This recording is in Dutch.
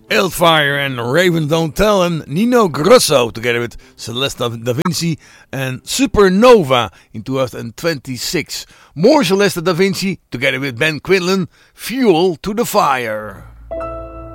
Wildfire and Raven Don't Tell, and Nino Grosso together with Celeste Da Vinci and Supernova in 2026. More Celeste Da Vinci together with Ben Quinlan, Fuel to the Fire.